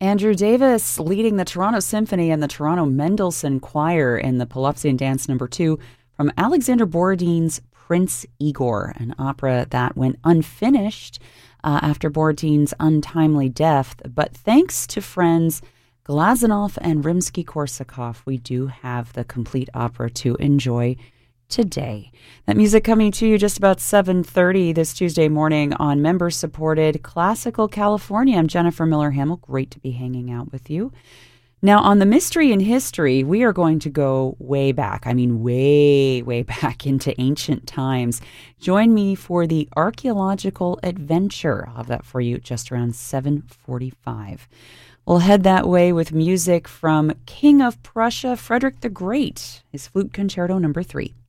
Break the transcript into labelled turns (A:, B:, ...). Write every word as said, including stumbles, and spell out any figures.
A: Andrew Davis leading the Toronto Symphony and the Toronto Mendelssohn Choir in the Polopsian Dance Number Two from Alexander Borodin's Prince Igor, an opera that went unfinished uh, after Borodin's untimely death. But thanks to friends Glazunov and Rimsky-Korsakov, we do have the complete opera to enjoy today. That music coming to you just about seven thirty this Tuesday morning on member-supported Classical California. I'm Jennifer Miller-Hamill. Great to be hanging out with you. Now, on the Mystery in History, we are going to go way back. I mean, way, way back into ancient times. Join me for the archaeological adventure. I'll have that for you just around seven forty-five. We'll head that way with music from King of Prussia, Frederick the Great, his Flute Concerto number three.